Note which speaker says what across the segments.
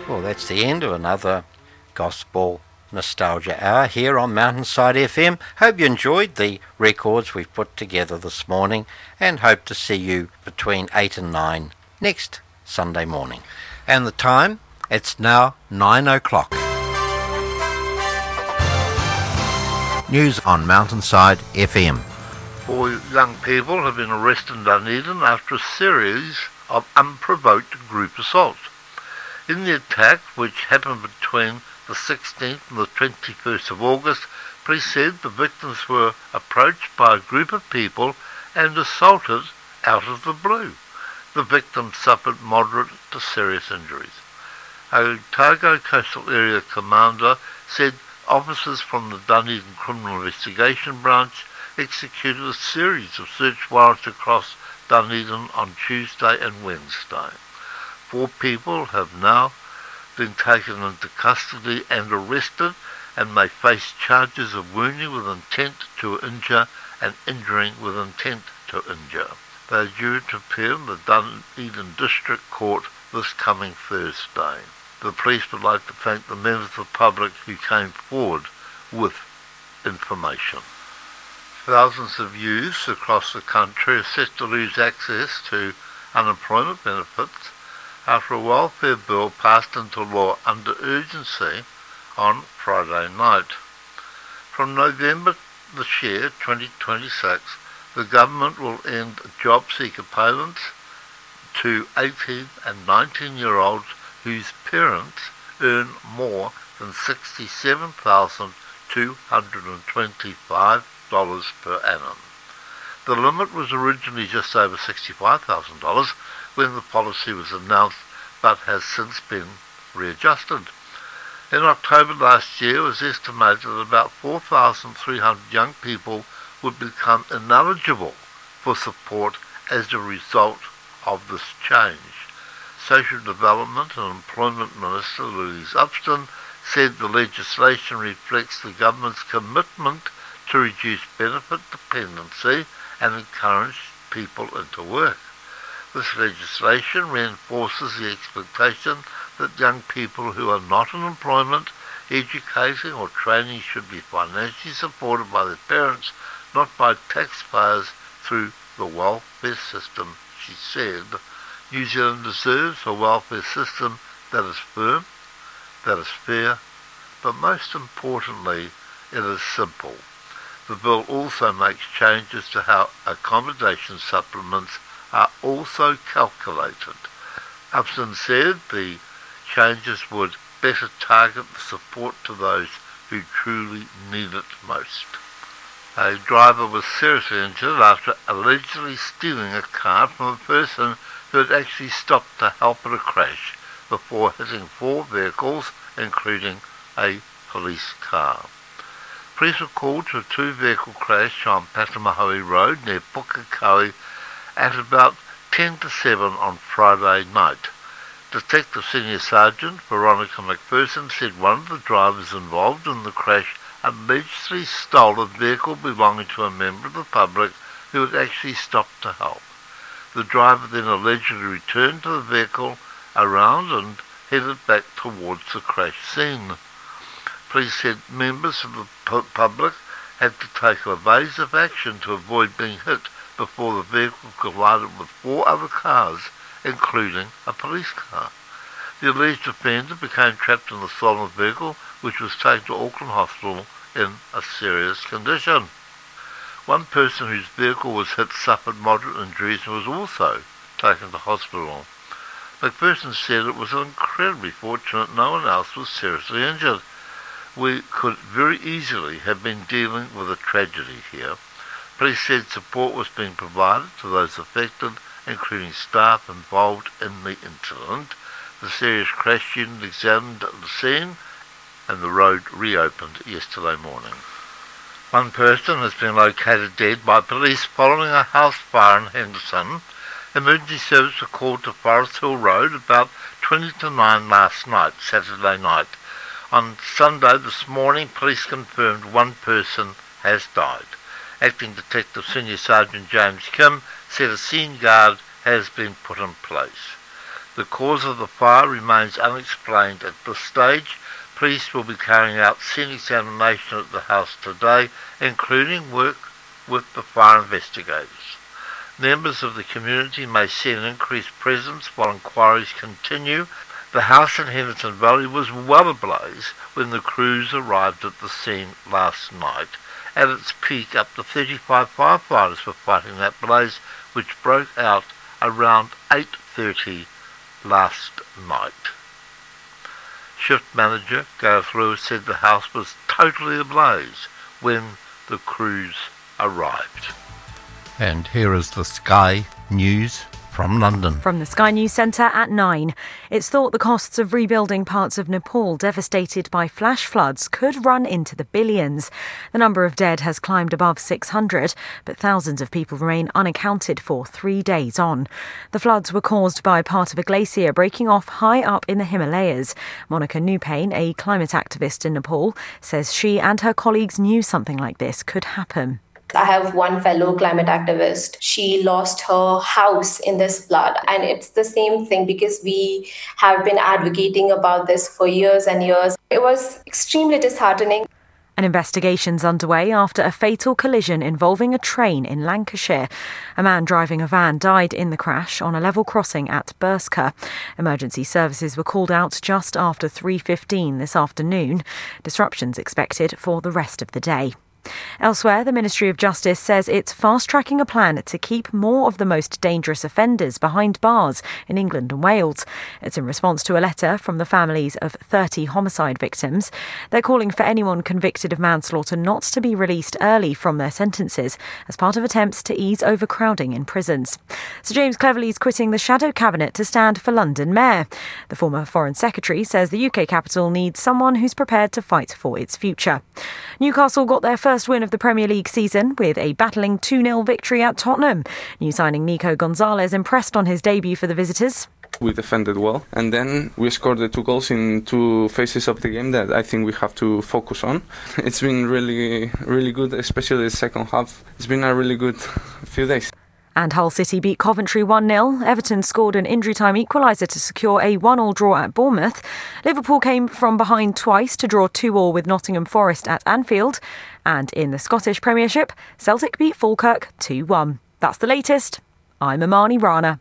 Speaker 1: Well, that's the end of another Gospel Nostalgia Hour here on Mountainside FM. Hope you enjoyed the records we've put together this morning and hope to see you between 8 and 9 next Sunday morning. And the time, it's now 9 o'clock. News on Mountainside FM.
Speaker 2: 4 young people have been arrested in Dunedin after a series of unprovoked group assaults. In the attack, which happened between the 16th and the 21st of August, police said the victims were approached by a group of people and assaulted out of the blue. The victims suffered moderate to serious injuries. A Otago Coastal Area commander said officers from the Dunedin Criminal Investigation Branch executed a series of search warrants across Dunedin on Tuesday and Wednesday. 4 people have now been taken into custody and arrested and may face charges of wounding with intent to injure and injuring with intent to injure. They are due to appear in the Dunedin District Court this coming Thursday. The police would like to thank the members of the public who came forward with information. Thousands of youths across the country are set to lose access to unemployment benefits after a welfare bill passed into law under urgency on Friday night. From November this year, 2026, the government will end job seeker payments to 18 and 19-year-olds whose parents earn more than $67,225 per annum. The limit was originally just over $65,000 when the policy was announced, but has since been readjusted. In October last year, it was estimated that about 4,300 young people would become ineligible for support as a result of this change. Social Development and Employment Minister Louise Upston said the legislation reflects the government's commitment to reduce benefit dependency and encourage people into work. This legislation reinforces the expectation that young people who are not in employment, educating or training should be financially supported by their parents, not by taxpayers through the welfare system, she said. New Zealand deserves a welfare system that is firm, that is fair, but most importantly, it is simple. The bill also makes changes to how accommodation supplements are also calculated. Upson said the changes would better target the support to those who truly need it most. A driver was seriously injured after allegedly stealing a car from a person who had actually stopped to help at a crash before hitting 4 vehicles, including a police car. Police were called to a 2-vehicle crash on Patamahoe Road near Pukekohe at about 10 to 7 on Friday night. Detective Senior Sergeant Veronica McPherson said one of the drivers involved in the crash allegedly stole a vehicle belonging to a member of the public who had actually stopped to help. The driver then allegedly returned to the vehicle around and headed back towards the crash scene. Police said members of the public had to take evasive action to avoid being hit before the vehicle collided with 4 other cars, including a police car. The alleged offender became trapped in the stolen vehicle, which was taken to Auckland Hospital in a serious condition. One person whose vehicle was hit suffered moderate injuries and was also taken to hospital. McPherson said it was incredibly fortunate no one else was seriously injured. We could very easily have been dealing with a tragedy here. Police said support was being provided to those affected, including staff involved in the incident. The serious crash unit examined the scene and the road reopened yesterday morning. One person has been located dead by police following a house fire in Henderson. Emergency service were called to Forest Hill Road about 20 to 9 last night, Saturday night. On Sunday this morning, police confirmed one person has died. Acting Detective Senior Sergeant James Kim said a scene guard has been put in place. The cause of the fire remains unexplained at this stage. Police will be carrying out scene examination at the house today, including work with the fire investigators. Members of the community may see an increased presence while inquiries continue. The house in Henderson Valley was well ablaze when the crews arrived at the scene last night. At its peak, up to 35 firefighters were fighting that blaze, which broke out around 8:30 last night. Shift manager Gareth Lewis said the house was totally ablaze when the crews arrived.
Speaker 1: And here is the Sky News from London.
Speaker 3: From the Sky News Centre at 9. It's thought the costs of rebuilding parts of Nepal devastated by flash floods could run into the billions. The number of dead has climbed above 600, but thousands of people remain unaccounted for 3 days on. The floods were caused by part of a glacier breaking off high up in the Himalayas. Monica Newpain, a climate activist in Nepal, says she and her colleagues knew something like this could happen.
Speaker 4: I have one fellow climate activist. She lost her house in this flood. And it's the same thing because we have been advocating about this for years and years. It was extremely disheartening.
Speaker 3: An investigation's underway after a fatal collision involving a train in Lancashire. A man driving a van died in the crash on a level crossing at Bursker. Emergency services were called out just after 3:15 this afternoon. Disruptions expected for the rest of the day. Elsewhere, the Ministry of Justice says it's fast-tracking a plan to keep more of the most dangerous offenders behind bars in England and Wales. It's in response to a letter from the families of 30 homicide victims. They're calling for anyone convicted of manslaughter not to be released early from their sentences as part of attempts to ease overcrowding in prisons. Sir James Cleverly's quitting the shadow cabinet to stand for London Mayor. The former Foreign Secretary says the UK capital needs someone who's prepared to fight for its future. Newcastle got their first win of the Premier League season with a battling 2-0 victory at Tottenham. New signing Nico Gonzalez impressed on his debut for the visitors.
Speaker 5: We defended well, and then we scored the 2 goals in 2 phases of the game that I think we have to focus on. It's been really, really good, especially the second half. It's been a really good few days.
Speaker 3: And Hull City beat Coventry 1-0. Everton scored an injury-time equaliser to secure a 1-1 draw at Bournemouth. Liverpool came from behind twice to draw 2-2 with Nottingham Forest at Anfield. And in the Scottish Premiership, Celtic beat Falkirk 2-1. That's the latest. I'm Amani Rana.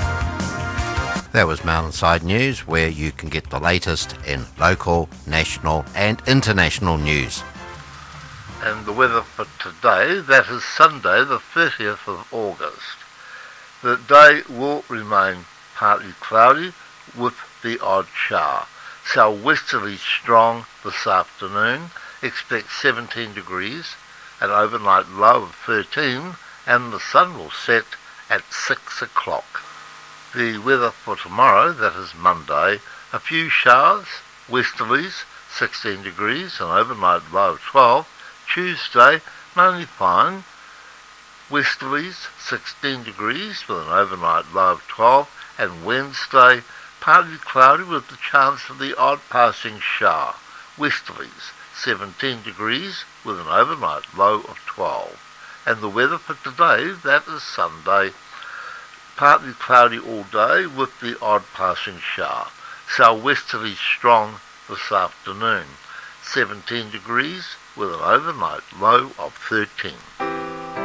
Speaker 1: That was Mountainside News, where you can get the latest in local, national and international news.
Speaker 2: And the weather for today, that is Sunday the 30th of August. The day will remain partly cloudy with the odd shower. Southwesterly strong this afternoon, expect 17 degrees, an overnight low of 13, and the sun will set at 6 o'clock. The weather for tomorrow, that is Monday, a few showers, westerlies, 16 degrees, an overnight low of 12. Tuesday, mainly fine, westerlies 16 degrees with an overnight low of 12, and Wednesday, partly cloudy with the chance of the odd passing shower, westerlies 17 degrees with an overnight low of 12. And the weather for today, that is Sunday, partly cloudy all day with the odd passing shower, southwesterly strong this afternoon, 17 degrees with an overnight low of 13.